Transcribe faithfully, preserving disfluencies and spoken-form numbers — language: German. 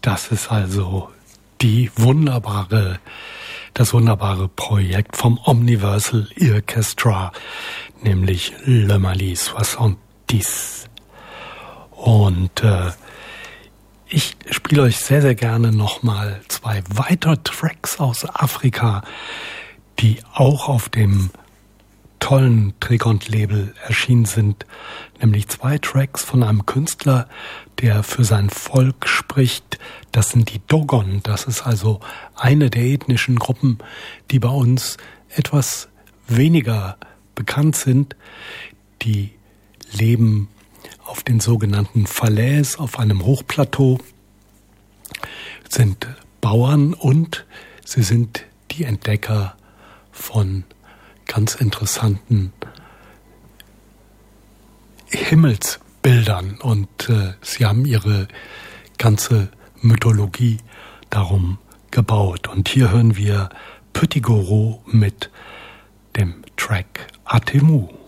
Das ist also die wunderbare, das wunderbare Projekt vom Omniversal Orchestra, nämlich Le Mali soixante-dix. Und äh, ich spiele euch sehr, sehr gerne nochmal zwei weitere Tracks aus Afrika, die auch auf dem tollen Tregont-Label erschienen sind, nämlich zwei Tracks von einem Künstler, der für sein Volk spricht. Das sind die Dogon. Das ist also eine der ethnischen Gruppen, die bei uns etwas weniger bekannt sind. Die leben auf den sogenannten Falaises, auf einem Hochplateau, sind Bauern und sie sind die Entdecker von ganz interessanten Himmelsbildern und äh, sie haben ihre ganze Mythologie darum gebaut. Und hier hören wir Petit Goro mit dem Track Atemu.